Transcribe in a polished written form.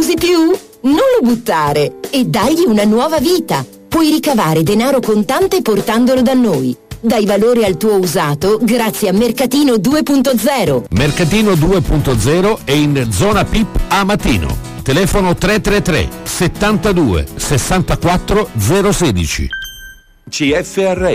usi più? Non lo buttare e dagli una nuova vita. Puoi ricavare denaro contante portandolo da noi. Dai valore al tuo usato grazie a Mercatino 2.0. Mercatino 2.0 è in zona PIP a Matino. Telefono 333 72 64 016. CFR